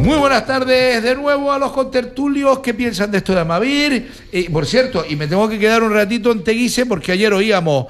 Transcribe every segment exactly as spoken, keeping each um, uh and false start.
Muy buenas tardes de nuevo a los contertulios. ¿Qué piensan de esto de Amavir? Eh, por cierto, y me tengo que quedar un ratito en Teguise porque ayer oíamos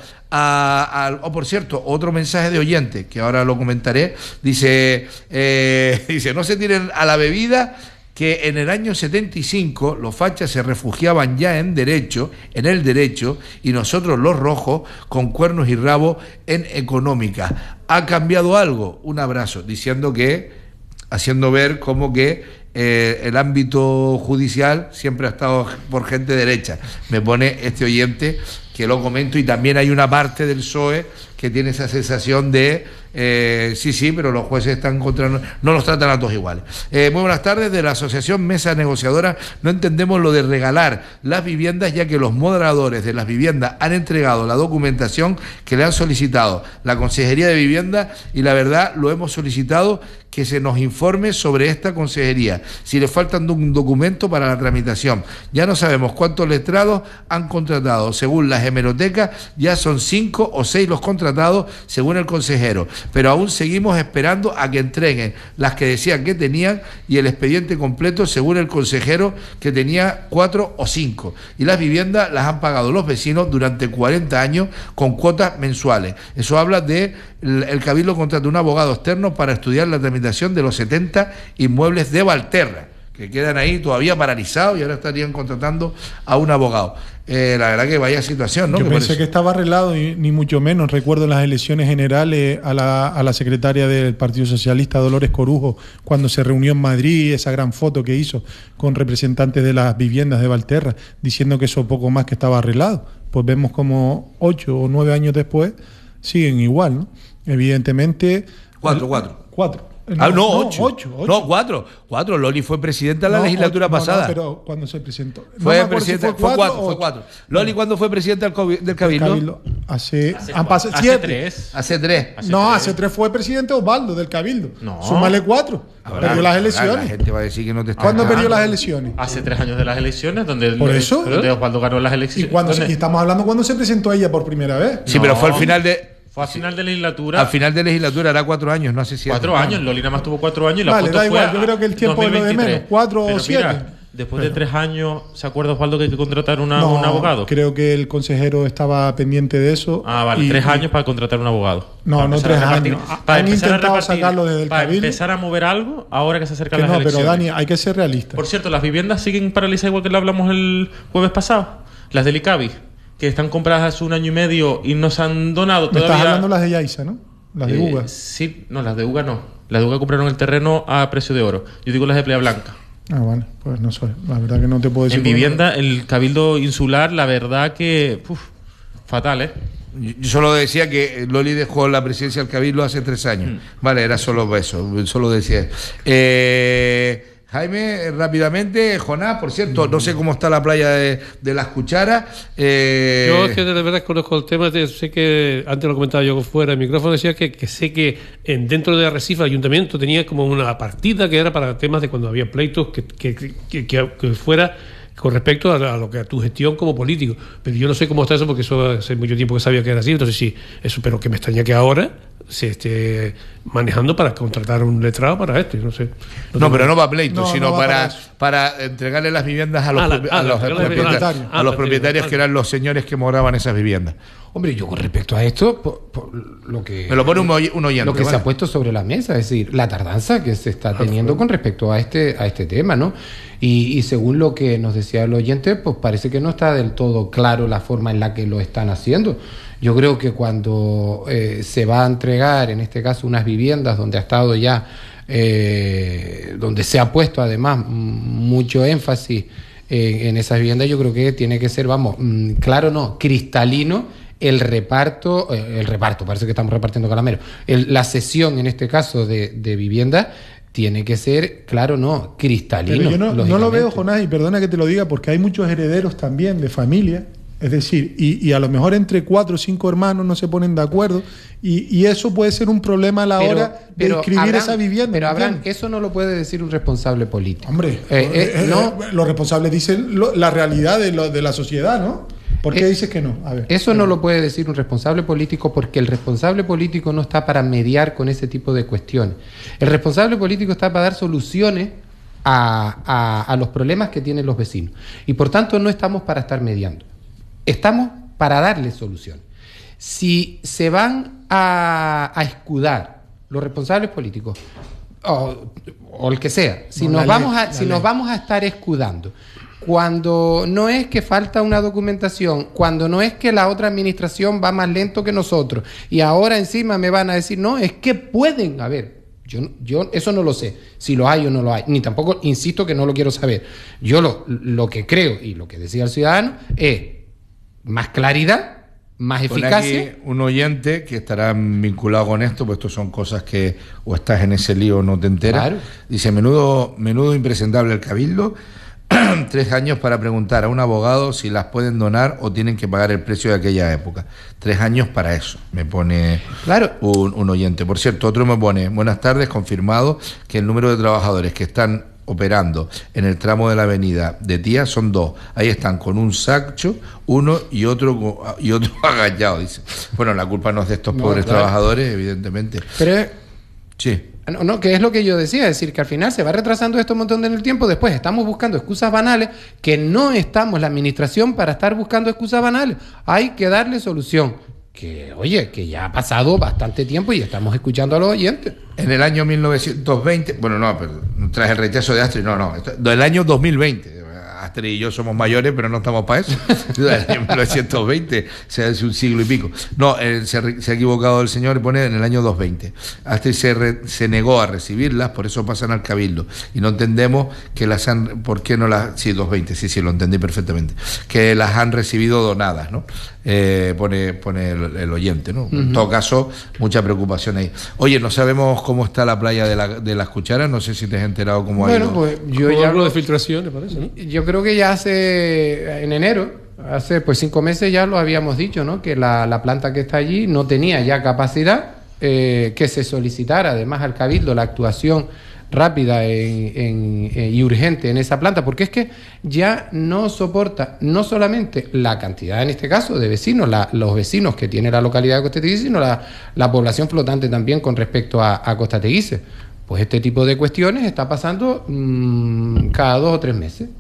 a, a oh, por cierto, otro mensaje de oyente que ahora lo comentaré. Dice, eh, dice, no se tiren a la bebida, que en el año setenta y cinco los fachas se refugiaban ya en derecho, en el derecho, y nosotros los rojos con cuernos y rabo en económica. ¿Ha cambiado algo? Un abrazo, diciendo que, haciendo ver como que eh, el ámbito judicial siempre ha estado por gente derecha. Me pone este oyente que lo comento, y también hay una parte del P S O E que tiene esa sensación de eh, sí, sí, pero los jueces están contra, no, no los tratan a todos iguales. Eh, muy buenas tardes. De la Asociación Mesa Negociadora no entendemos lo de regalar las viviendas, ya que los moderadores de las viviendas han entregado la documentación que le han solicitado la Consejería de Vivienda, y la verdad lo hemos solicitado que se nos informe sobre esta consejería, si le faltan un documento para la tramitación. Ya no sabemos cuántos letrados han contratado. Según las hemerotecas, ya son cinco o seis los contratados, según el consejero, pero aún seguimos esperando a que entreguen las que decían que tenían, y el expediente completo, según el consejero, que tenía cuatro o cinco, y las viviendas las han pagado los vecinos durante cuarenta años con cuotas mensuales. Eso habla de el, el Cabildo contrata un abogado externo para estudiar la tramitación de los setenta inmuebles de Valterra, que quedan ahí todavía paralizados, y ahora estarían contratando a un abogado. Eh, la verdad que vaya situación, ¿no? Yo pensé que estaba arreglado, y ni mucho menos. Recuerdo en las elecciones generales a la, a la secretaria del Partido Socialista, Dolores Corujo, cuando se reunió en Madrid, esa gran foto que hizo con representantes de las viviendas de Valterra, diciendo que eso poco más que estaba arreglado. Pues vemos como ocho o nueve años después siguen igual, ¿no? Evidentemente... Cuatro, cuatro. Cuatro. No, ah, no, ocho. ocho, ocho. No, cuatro. Cuatro. Loli fue presidenta en la no, legislatura ocho, pasada. No, no, pero cuando se presentó. Fue no presidenta, si fue, fue cuatro, fue cuatro. Loli, ¿cuándo fue presidenta del, del Cabildo? Cabildo? Hace, hace, han pasado hace siete. tres. Hace tres. Hace no, tres. hace tres fue presidente Osvaldo del Cabildo. No. Súmale cuatro. Ahora, perdió las elecciones. La gente va a decir que no te está ¿Cuándo dejando? perdió las elecciones? Hace tres años de las elecciones, donde, ¿Por eso? donde Osvaldo ganó las elecciones. ¿Y, cuando se, y estamos hablando cuando se presentó ella por primera vez? Sí, no. pero fue al final de... Fue a final de legislatura. Al final de legislatura, era cuatro años, no hace siete. Cuatro años, Loli nada más tuvo cuatro años y la vale, foto da fue igual, yo creo que el tiempo es lo de menos, cuatro o siete. Mira, después pero, de tres años, ¿se acuerda Osvaldo que hay que contratar una, no, un abogado? Creo que el consejero estaba pendiente de eso. Ah, vale, y, tres y, años para contratar un abogado. No, no tres años. Para Han intentado repartir, sacarlo desde el para Cabildo. empezar a mover algo, ahora que se acercan que las no, elecciones. pero Dani, hay que ser realista. Por cierto, las viviendas siguen paralizadas igual que lo hablamos el jueves pasado. Las del ICABI, que están compradas hace un año y medio y no se han donado Me todavía. Estás hablando las de Yaiza, ¿no? Las de eh, Uga. Sí, no, las de Uga no. Las de Uga compraron el terreno a precio de oro. Yo digo las de Playa Blanca. Ah, vale, pues no sé. La verdad que no te puedo decir. En vivienda, el Cabildo Insular, la verdad que... Uf, fatal, ¿eh? Yo solo decía que Loli dejó la presidencia del Cabildo hace tres años. Mm. Vale, era solo eso, solo decía. Eh... Jaime, rápidamente, Jonás, por cierto, no sé cómo está la playa de, de Las Cucharas. Eh... Yo es que de verdad conozco el tema, de, sé que antes lo comentaba yo fuera del micrófono, decía que, que sé que en, dentro de Arrecife el ayuntamiento tenía como una partida que era para temas de cuando había pleitos, que, que, que, que, que fuera con respecto a, a lo que a tu gestión como político. Pero yo no sé cómo está eso, porque eso hace mucho tiempo que sabía que era así, entonces sí, eso, pero que me extraña que ahora se esté manejando para contratar un letrado para esto, no sé. No, no pero no para pleito, no, sino no para, para, para entregarle las viviendas a los, ah, la, a ah, los, la, propietarios, ah, a los ah, propietarios ah, que eran los señores que moraban esas viviendas. Hombre, yo con respecto a esto, por, por lo que... Me lo pone un, un oyente. Lo que ¿vale? se ha puesto sobre la mesa, es decir, la tardanza que se está teniendo con respecto a este, a este tema, ¿no? Y, y según lo que nos decía el oyente, pues parece que no está del todo claro la forma en la que lo están haciendo. Yo creo que cuando eh, se va a entregar, en este caso, unas viviendas donde ha estado ya, eh, donde se ha puesto además mucho énfasis en, en esas viviendas, yo creo que tiene que ser, vamos, claro, no, cristalino el reparto, eh, el reparto, parece que estamos repartiendo calameros, el, la cesión en este caso de, de vivienda tiene que ser, claro, no, cristalino. Pero yo no, no lo veo, Jonás, y perdona que te lo diga, porque hay muchos herederos también de familia. Es decir, y, y a lo mejor entre cuatro o cinco hermanos no se ponen de acuerdo, y, y eso puede ser un problema a la pero, hora de pero inscribir Abraham, esa vivienda. Pero Abraham, eso no lo puede decir un responsable político. Hombre, eh, eh, eh, no, eh, los responsables dicen lo, la realidad de, lo, de la sociedad, ¿no? ¿Por qué eh, dices que no? A ver, eso no lo puede decir un responsable político, porque el responsable político no está para mediar con ese tipo de cuestiones. El responsable político está para dar soluciones a, a, a los problemas que tienen los vecinos. Y por tanto no estamos para estar mediando. Estamos para darles solución. Si se van a, a escudar los responsables políticos o, o el que sea, si, no, nos, vamos ley, a, si nos vamos a estar escudando cuando no es que falta una documentación, cuando no es que la otra administración va más lento que nosotros y ahora encima me van a decir, no, es que pueden haber. Yo, yo eso no lo sé, si lo hay o no lo hay, ni tampoco insisto que no lo quiero saber. Yo lo, lo que creo y lo que decía el ciudadano es más claridad, más eficacia. Aquí un oyente que estará vinculado con esto, pues esto son cosas que o estás en ese lío o no te enteras. Claro. Dice, menudo, menudo impresentable el Cabildo, tres años para preguntar a un abogado si las pueden donar o tienen que pagar el precio de aquella época. Tres años para eso, me pone claro. un, un oyente. Por cierto, otro me pone, buenas tardes, confirmado que el número de trabajadores que están operando en el tramo de la avenida de Tía son dos. Ahí están con un sacho, uno y otro y otro agachado, dice. Bueno, la culpa no es de estos no, pobres claro. trabajadores, evidentemente. Pero sí. No, no, que es lo que yo decía, es decir, que al final se va retrasando esto un montón en el tiempo, después estamos buscando excusas banales, que no estamos la administración para estar buscando excusas banales. Hay que darle solución. Que, oye, que ya ha pasado bastante tiempo y estamos escuchando a los oyentes. En el año mil novecientos veinte, bueno, no, pero tras el rechazo de Astrid, no, no, del año dos mil veinte. Astrid y yo somos mayores, pero no estamos para eso. En el año mil novecientos veinte, o sea, hace un siglo y pico. No, eh, se, se ha equivocado el señor y pone en el año doscientos veinte. Astrid se, re, se negó a recibirlas, por eso pasan al Cabildo. Y no entendemos que las han, ¿por qué no las? Sí, doscientos veinte, sí, sí, lo entendí perfectamente. Que las han recibido donadas, ¿no? Eh, pone pone el, el oyente, ¿no? Uh-huh. En todo caso, mucha preocupación ahí. Oye, no sabemos cómo está la playa de, la, de las Cucharas, no sé si te has enterado cómo ha ido. Bueno, pues yo ya hablo de filtraciones, parece, ¿no? Yo creo que ya hace, en enero, hace pues cinco meses ya lo habíamos dicho, ¿no? Que la, la planta que está allí no tenía ya capacidad, eh, que se solicitara además al Cabildo la actuación rápida en, en, en, y urgente en esa planta, porque es que ya no soporta no solamente la cantidad, en este caso, de vecinos, la, los vecinos que tiene la localidad de Costa Teguise, sino la, la población flotante también con respecto a, a Costa Teguise. Pues este tipo de cuestiones está pasando mmm, cada dos o tres meses.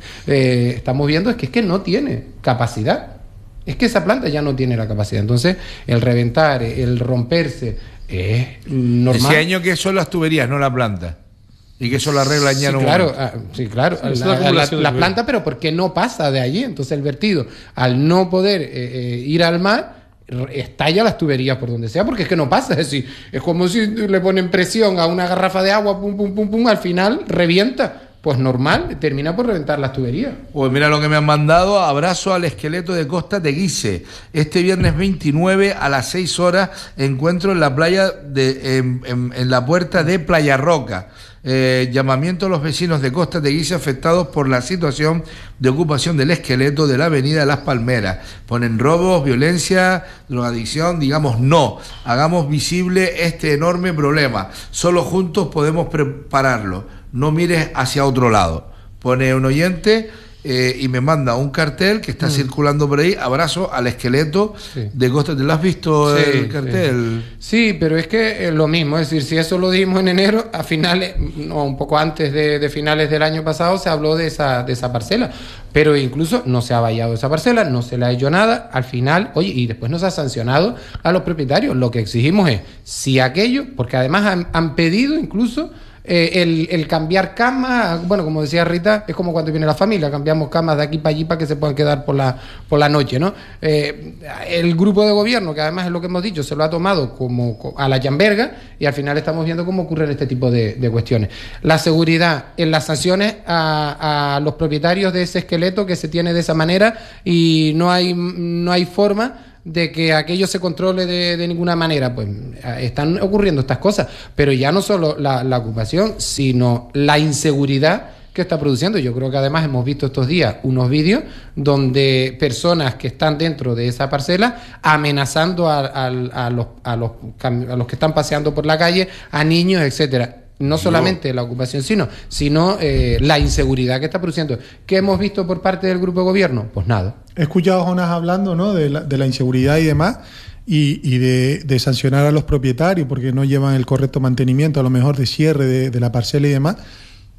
eh, estamos viendo es que es que no tiene capacidad. Es que esa planta ya no tiene la capacidad. Entonces, el reventar, el romperse, es normal. Ese año que son las tuberías, no la planta. Y que eso lo arreglan ya sí, no. Claro, ah, sí, claro, sí, la, la, la, la planta, pero porque no pasa de allí. Entonces, el vertido, al no poder eh, eh, ir al mar, estalla las tuberías por donde sea, porque es que no pasa, es decir, es como si le ponen presión a una garrafa de agua, pum, pum, pum, pum, al final revienta. Pues normal, termina por reventar las tuberías. Pues mira lo que me han mandado, abrazo al esqueleto de Costa Teguise. Este viernes veintinueve a las seis horas encuentro en la playa de en, en, en la puerta de Playa Roca. Eh, llamamiento a los vecinos de Costa Teguise afectados por la situación de ocupación del esqueleto de la avenida Las Palmeras. Ponen robos, violencia, drogadicción, digamos no. Hagamos visible este enorme problema. Solo juntos podemos prepararlo. No mires hacia otro lado. Pone un oyente eh, y me manda un cartel que está mm. circulando por ahí. Abrazo al esqueleto sí. de Costa. ¿Te lo has visto sí, el cartel? Sí. sí, pero es que es lo mismo. Es decir, si eso lo dimos en enero, a finales, no, un poco antes de, de finales del año pasado, se habló de esa, de esa parcela. Pero incluso no se ha vallado esa parcela, no se le ha hecho nada. Al final, oye, y después no se ha sancionado a los propietarios. Lo que exigimos es, si aquello, porque además han, han pedido incluso Eh, el, el cambiar camas, bueno, como decía Rita, es como cuando viene la familia, cambiamos camas de aquí para allí para que se puedan quedar por la, por la noche, ¿no? Eh, el grupo de gobierno, que además es lo que hemos dicho, se lo ha tomado como a la llamberga y al final estamos viendo cómo ocurren este tipo de, de cuestiones. La seguridad en las sanciones a, a los propietarios de ese esqueleto que se tiene de esa manera y no hay, no hay forma de que aquello se controle de, de ninguna manera. Pues están ocurriendo estas cosas, pero ya no solo la, la ocupación, sino la inseguridad que está produciendo. Yo creo que además hemos visto estos días unos vídeos donde personas que están dentro de esa parcela amenazando a, a, a, los, a, los, a los que están paseando por la calle, a niños, etcétera. No solamente Yo. la ocupación, sino, sino eh, la inseguridad que está produciendo. ¿Qué hemos visto por parte del grupo de gobierno? Pues nada. He escuchado a Jonás hablando, ¿no?, de la, de la inseguridad y demás, y, y de, de sancionar a los propietarios porque no llevan el correcto mantenimiento, a lo mejor de cierre de, de la parcela y demás.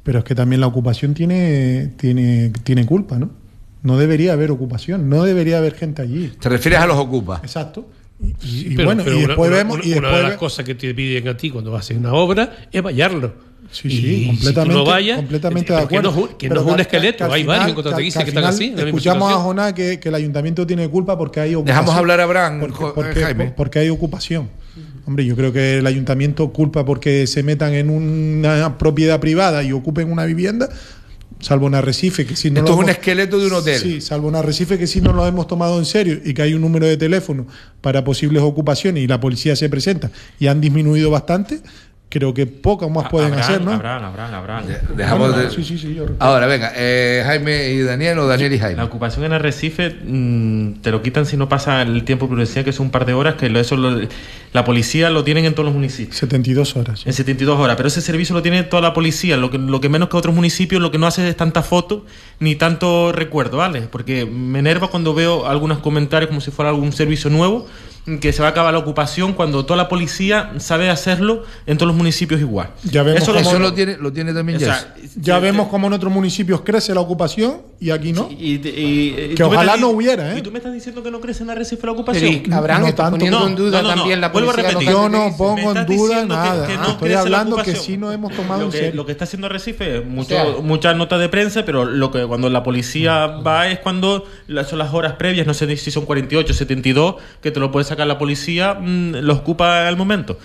Pero es que también la ocupación tiene, tiene, tiene culpa, ¿no? No debería haber ocupación, no debería haber gente allí. ¿Te refieres a los ocupas? Exacto. Y, y pero, bueno, pero y después una, vemos... Una, y después una de las ve... cosas que te piden a ti cuando vas a hacer una obra es vallarlo. Sí, sí, y completamente, si tú no vayas, completamente eh, de acuerdo. Que no, que Pero no es un que- esqueleto, que al hay final- varios en Contrateguise que, que al están final así. en la misma Escuchamos a situación. Jonás que, que el ayuntamiento tiene culpa porque hay ocupación. Dejamos hablar a Abraham, porque, jo- porque- Jaime. porque hay ocupación. Hombre, yo creo que el ayuntamiento culpa porque se metan en una propiedad privada y ocupen una vivienda, salvo un arrecife que si no Esto lo es un hemos- esqueleto de un hotel. Sí, salvo un arrecife que si no lo hemos tomado en serio y que hay un número de teléfono para posibles ocupaciones y la policía se presenta y han disminuido bastante, creo que poco más pueden Abraham, hacer, ¿no? Abraham, Abraham, Abraham. Dejamos Bueno, de- sí, sí, sí, yo respeto. Ahora, venga, eh, Jaime y Daniel, o Daniel y Jaime. La ocupación en Arrecife mmm, te lo quitan si no pasa el tiempo prudencial, que son un par de horas, que lo- eso lo- la policía lo tienen en todos los municipios. setenta y dos horas. sí. En setenta y dos horas, pero ese servicio lo tiene toda la policía, lo que, lo que menos que otros municipios, lo que no hace es tanta foto ni tanto recuerdo, ¿vale? Porque me enerva cuando veo algunos comentarios como si fuera algún servicio nuevo, que se va a acabar la ocupación cuando toda la policía sabe hacerlo en todos los municipios igual. Ya vemos Eso cómo- Eso lo- lo tiene, lo tiene también o sea, Jess. Ya sí, vemos sí. cómo en otros municipios crece la ocupación y aquí no. Y- y- y- y Que tú me ojalá estás no di- hubiera, ¿eh? Y tú me estás diciendo que no crece en Arrecife la Pero ocupación. y Abraham No está tanto. poniendo No, en duda no, no, no. también la Vuelvo a policía repetir. local Yo de no Teguise. pongo Me en estás duda diciendo que- nada. que no Estoy crece la hablando que ocupación. sí nos hemos tomado lo en que, serio. Lo que está haciendo Arrecife, mucho, sea, muchas notas de prensa, pero lo que cuando la policía va es cuando las, son las horas previas, no sé si son cuarenta y ocho, setenta y dos, que te lo puede sacar la policía, mmm, lo ocupa al momento.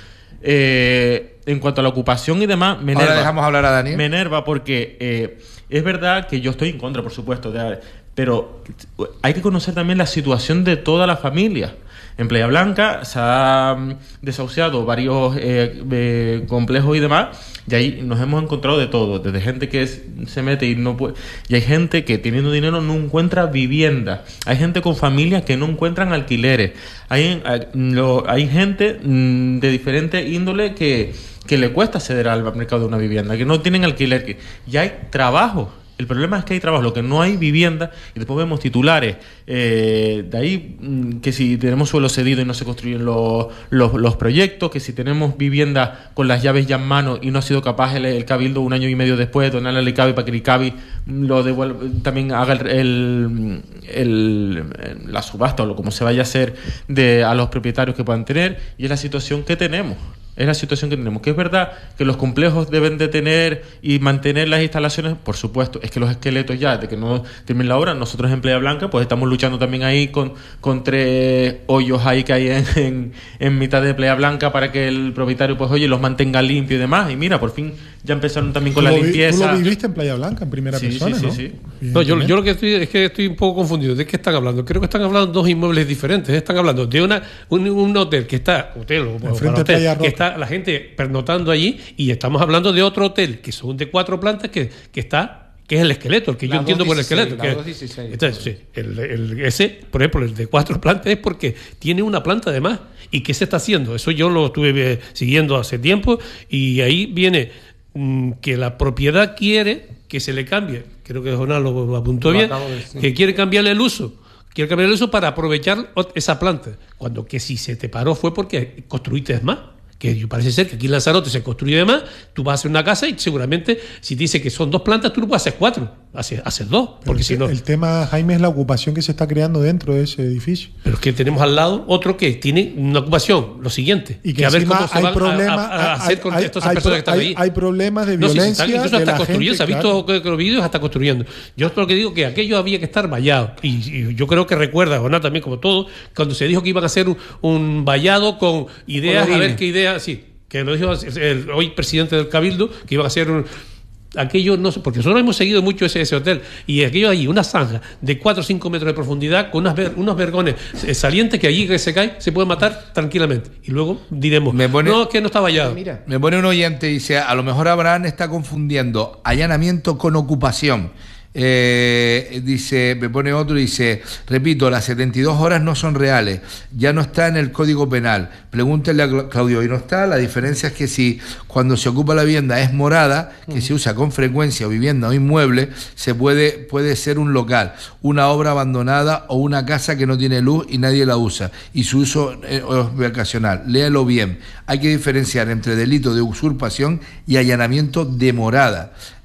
Eh, en cuanto a la ocupación y demás, me Ahora enerva. dejamos hablar a Daniel. Me enerva porque eh, es verdad que yo estoy en contra, por supuesto, de- pero hay que conocer también la situación de toda la familia. En Playa Blanca se ha mm, desahuciado varios eh, eh, complejos y demás, y ahí nos hemos encontrado de todo, desde gente que es- se mete y no puede, y hay gente que teniendo dinero no encuentra vivienda, hay gente con familias que no encuentran alquileres, hay, hay, lo- hay gente mm, de diferente índole que, que le cuesta acceder al mercado de una vivienda, que no tienen alquiler, que, y hay trabajo. El problema es que hay trabajo, lo que no hay vivienda, y después vemos titulares. Eh, de ahí mm, que si tenemos suelo cedido y no se construyen los, los, los proyectos, que si tenemos vivienda con las llaves ya en mano y no ha sido capaz el, el Cabildo un año y medio después de donarle al ICABI para que el ICABI lo devuelva, también haga el, el, el- la subasta o lo como se vaya a hacer de, a los propietarios que puedan tener, y es la situación que tenemos. Es la situación que tenemos. Que es verdad que los complejos deben de tener y mantener las instalaciones, por supuesto. Es que los esqueletos ya, de que no termine la obra, nosotros en Playa Blanca, pues estamos luchando también ahí con, con tres hoyos ahí que hay en, en, en mitad de Playa Blanca para que el propietario, pues oye, los mantenga limpios y demás. Y mira, por fin ya empezaron también con Tú la lo vi- limpieza. Tú lo viviste en Playa Blanca, en primera Sí, persona, sí, sí, ¿no? sí. No, yo, yo lo que estoy es que estoy un poco confundido. ¿De qué están hablando? Creo que están hablando de dos inmuebles diferentes. Están hablando de una un, un hotel que está hotel o, o Enfrente para de hotel, Playa Roja. que está la gente pernotando allí, y estamos hablando de otro hotel que son de cuatro plantas que, que está que es el esqueleto, el que La yo entiendo por el doscientos esqueleto. dieciséis, que- la entonces, sí, el, el- ese, por ejemplo, el de cuatro plantas es porque tiene una planta de más. ¿Y qué se está haciendo? Eso yo lo estuve eh, siguiendo hace tiempo, y ahí viene mm, que la propiedad quiere que se le cambie. Creo que Jonás lo, lo apuntó Lo bien, acabo de decir. que quiere cambiarle el uso. Quiere cambiar el uso para aprovechar ot- esa planta. Cuando que si se te paró fue porque construiste más. Que parece ser que aquí en Lanzarote se construye de más, tú vas a hacer una casa y seguramente si te dice que son dos plantas, tú no puedes hacer cuatro, haces, haces dos, Pero porque el, si no... el tema, Jaime, es la ocupación que se está creando dentro de ese edificio. Pero es que tenemos al lado otro que tiene una ocupación, lo siguiente, Y que a ver encima cómo se hay van a- problemas, a, a hacer hay- con hay- estas hay personas que pro- están hay- ahí. hay problemas de No, sí, sí, violencia están incluso de hasta la construyendo, gente, se ha claro. visto que, que los vídeos hasta construyendo. Yo lo que digo que aquello había que estar vallado, y, y yo creo que recuerda, Jonás también como todo, cuando se dijo que iban a hacer un, un vallado con ideas, a ver Colorines. qué ideas, sí, que lo dijo el, el hoy presidente del Cabildo, que iban a hacer un... Aquello no sé, porque nosotros hemos seguido mucho ese, ese hotel, y aquello allí, una zanja de cuatro o cinco metros de profundidad con unas ver- unos vergones eh, salientes que allí que se cae se puede matar tranquilamente. Y luego diremos, Me pone- no, que no está vallado. Mira, Me pone un oyente y dice, a lo mejor Abraham está confundiendo allanamiento con ocupación. Eh, dice, me pone otro y dice, repito, las setenta y dos horas no son reales, ya no está en el Código Penal. Pregúntenle a Cla- Claudio, y no está. La diferencia es que si cuando se ocupa la vivienda es morada, que se usa con frecuencia, o vivienda o inmueble, se puede, puede ser un local, una obra abandonada o una casa que no tiene luz y nadie la usa, y su uso eh, es vacacional. Léalo bien. Hay que diferenciar entre delito de usurpación y allanamiento de morada.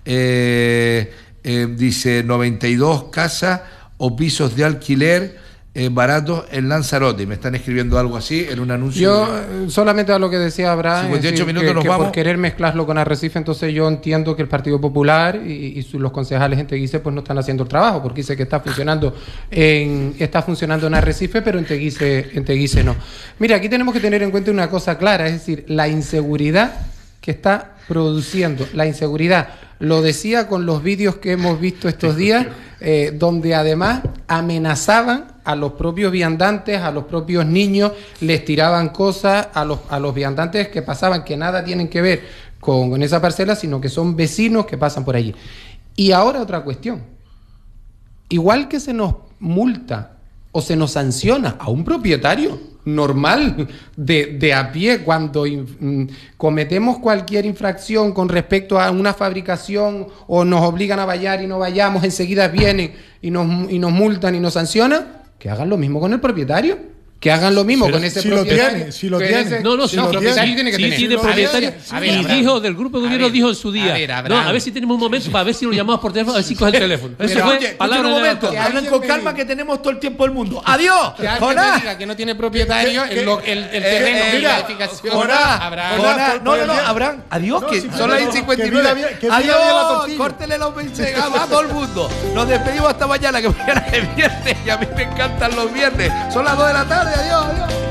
Eh, eh, dice noventa y dos casas o pisos de alquiler eh, baratos en Lanzarote. Me están escribiendo algo así en un anuncio. Yo eh, solamente a lo que decía Abraham, cincuenta y ocho es decir, minutos que, nos que vamos. por querer mezclarlo con Arrecife, entonces yo entiendo que el Partido Popular y, y su- los concejales en Teguise pues no están haciendo el trabajo, porque dice que está funcionando en está funcionando en Arrecife, pero en Teguise, en Teguise no. Mira, aquí tenemos que tener en cuenta una cosa clara, es decir, la inseguridad que está produciendo, la inseguridad. Lo decía con los vídeos que hemos visto estos días, eh, donde además amenazaban a los propios viandantes, a los propios niños, les tiraban cosas a los, a los viandantes que pasaban, que nada tienen que ver con, con esa parcela, sino que son vecinos que pasan por allí. Y ahora otra cuestión. Igual que se nos multa o se nos sanciona a un propietario normal de, de a pie cuando in, cometemos cualquier infracción con respecto a una fabricación o nos obligan a vallar y no vayamos, enseguida vienen y nos, y nos multan y nos sancionan, que hagan lo mismo con el propietario. Que hagan lo mismo Pero con ese si lo propietario. tiene, si lo Que tiene. ese- No, no, Si sí, lo propietario tiene. tiene que sí, tener. tiene A ver, propietario. a ver, Y Abraham. dijo, del grupo de A gobierno ver, dijo en su día. a ver, no, Abraham. a ver si tenemos un momento para ver si lo llamamos por teléfono, a ver si coge el teléfono. Eso Pero, fue Oye, escucha palabra un de momento, que hablan alguien con me calma diga. que tenemos todo el tiempo del mundo. ¡Adiós! Que alguien me ¡Jonás! diga que no tiene propietario que- el, lo- el, el terreno Eh, de mira, la edificación. Jonás, Abraham. Jonás, Jonás, no, no, no, por el- Abraham, adiós, No, que sí, son las no, no, cincuenta y que nueve. viva bien- que viva bien la Adiós, tortilla. córtele los mensajes a todo el mundo. Nos despedimos hasta mañana, que mañana es viernes y a mí me encantan los viernes. Son las dos de la tarde, adiós, adiós.